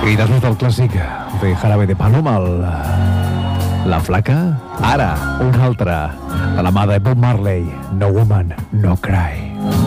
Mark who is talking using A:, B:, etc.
A: I després del clàssic de Jarabe de Palo amb La Flaca, ara un altre de la mà de Bob Marley, No Woman, No Cry.